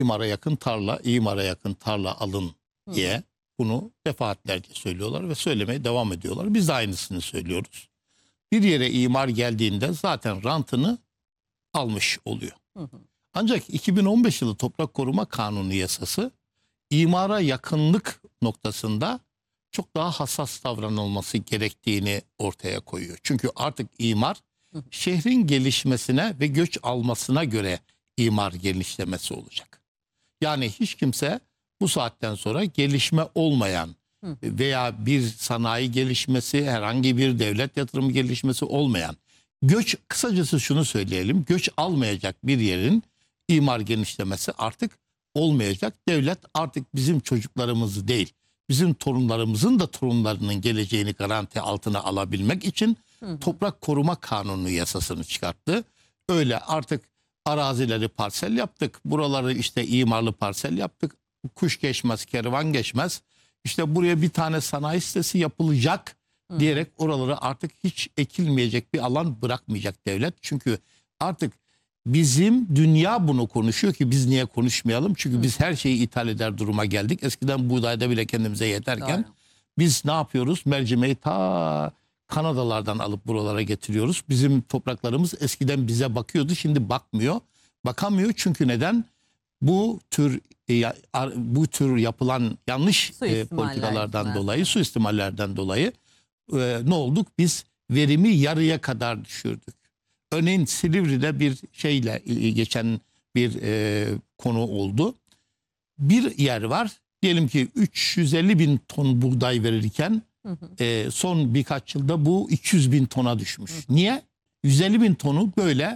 İmara yakın tarla, imara yakın tarla alın diye bunu defaatlerce söylüyorlar ve söylemeye devam ediyorlar. Biz de aynısını söylüyoruz. Bir yere imar geldiğinde zaten rantını almış oluyor. Ancak 2015 yılı Toprak Koruma Kanunu yasası imara yakınlık noktasında çok daha hassas davranılması gerektiğini ortaya koyuyor. Çünkü artık imar şehrin gelişmesine ve göç almasına göre imar genişlemesi olacak. Yani hiç kimse bu saatten sonra gelişme olmayan veya bir sanayi gelişmesi, herhangi bir devlet yatırımı gelişmesi olmayan, göç, kısacası şunu söyleyelim, göç almayacak bir yerin imar genişlemesi artık olmayacak. Devlet artık bizim çocuklarımızı değil, bizim torunlarımızın da torunlarının geleceğini garanti altına alabilmek için Toprak Koruma Kanunu yasasını çıkarttı. Öyle artık arazileri parsel yaptık. Buraları işte imarlı parsel yaptık. Kuş geçmez, kervan geçmez. İşte buraya bir tane sanayi sitesi yapılacak diyerek oraları artık hiç ekilmeyecek bir alan bırakmayacak devlet. Çünkü artık bizim dünya bunu konuşuyor ki biz niye konuşmayalım? Çünkü biz her şeyi ithal eder duruma geldik. Eskiden buğdayda bile kendimize yeterken biz ne yapıyoruz? Mercimeği ta Kanadalardan alıp buralara getiriyoruz. Bizim topraklarımız eskiden bize bakıyordu, şimdi bakmıyor. Bakamıyor çünkü neden? Bu tür yapılan yanlış politikalardan dolayı, suistimallerden dolayı ne olduk? Biz verimi yarıya kadar düşürdük. Örneğin Silivri'de bir şeyle geçen bir konu oldu. Bir yer var. Diyelim ki 350 bin ton buğday verirken son birkaç yılda bu 200 bin tona düşmüş. Niye? 150 bin tonu böyle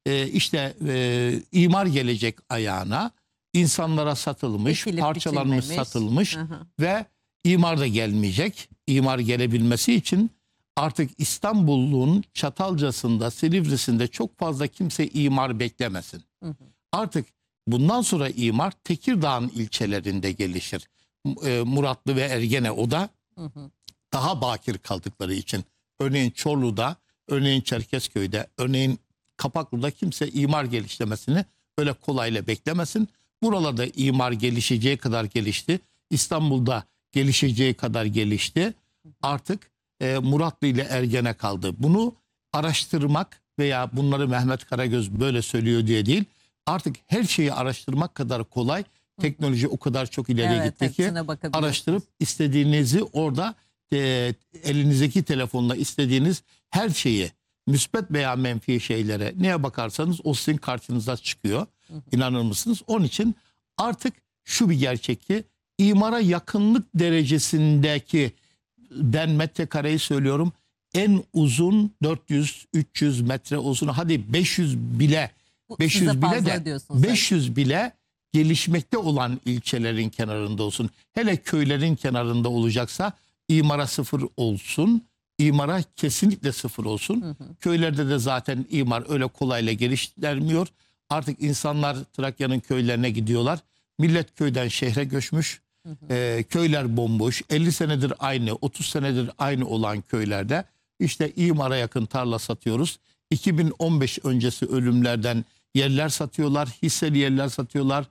imar gelecek ayağına, insanlara satılmış, parçalanmış, satılmış ve imar da gelmeyecek. İmar gelebilmesi için artık İstanbul'un Çatalca'sında, Silivri'sinde çok fazla kimse imar beklemesin. Artık bundan sonra imar Tekirdağ'ın ilçelerinde gelişir. Muratlı ve Ergene o da daha bakir kaldıkları için. Örneğin Çorlu'da, örneğin Çerkezköy'de, örneğin Kapaklı'da kimse imar gelişlemesini öyle kolayla beklemesin. Buralarda imar gelişeceği kadar gelişti. İstanbul'da gelişeceği kadar gelişti. Artık Muratlı ile Ergene kaldı. Bunu araştırmak veya bunları Mehmet Karagöz böyle söylüyor diye değil. Artık her şeyi araştırmak kadar kolay. Teknoloji o kadar çok ileri gitti ki araştırıp istediğinizi orada elinizdeki telefonla istediğiniz her şeyi, müsbet veya menfi şeylere neye bakarsanız o sizin karşınıza çıkıyor. İnanır mısınız? Onun için artık şu bir gerçek ki imara yakınlık derecesindeki, ben metrekareyi söylüyorum, en uzun 400-300 metre uzun, hadi 500 bile, 500 bile de 500 bile gelişmekte olan ilçelerin kenarında olsun. Hele köylerin kenarında olacaksa imara sıfır olsun. İmara kesinlikle sıfır olsun. Köylerde de zaten imar öyle kolayla geliştirmiyor. Artık insanlar Trakya'nın köylerine gidiyorlar. Millet köyden şehre göçmüş. Köyler bomboş. 50 senedir aynı, 30 senedir aynı olan köylerde işte imara yakın tarla satıyoruz. 2015 öncesi ölümlerden yerler satıyorlar, hisseli yerler satıyorlar.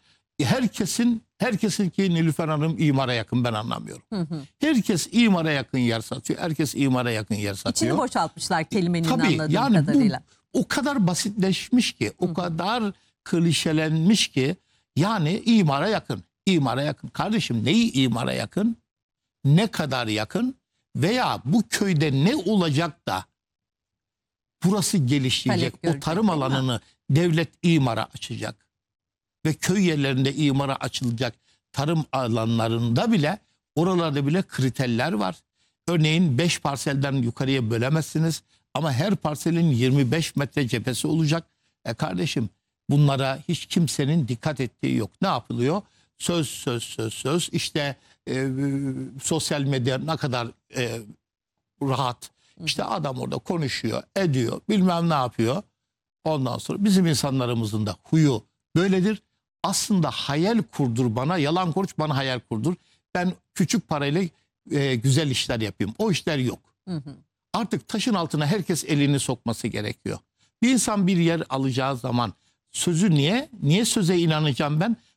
Herkesin ki Nilüfer Hanım imara yakın, ben anlamıyorum. Herkes imara yakın yer satıyor. Herkes imara yakın yer satıyor. İçini boşaltmışlar kelimenin anladığım yani kadarıyla. Bu o kadar basitleşmiş ki, o kadar klişelenmiş ki, yani imara yakın. İmara yakın. Kardeşim neyi imara yakın? Ne kadar yakın? Veya bu köyde ne olacak da burası gelişecek? O tarım alanını devlet imara açacak. Ve köy yerlerinde imara açılacak tarım alanlarında bile, oralarda bile kriterler var. Örneğin 5 parselden yukarıya bölemezsiniz ama her parselin 25 metre cephesi olacak. Kardeşim bunlara hiç kimsenin dikkat ettiği yok. Ne yapılıyor? Söz. İşte sosyal medya ne kadar rahat. İşte adam orada konuşuyor, ediyor, bilmem ne yapıyor. Ondan sonra bizim insanlarımızın da huyu böyledir. Aslında hayal kurdur bana, yalan konuş bana, hayal kurdur. Ben küçük parayla güzel işler yapayım. O işler yok. Artık taşın altına herkes elini sokması gerekiyor. Bir insan bir yer alacağı zaman sözü niye söze inanacağım ben?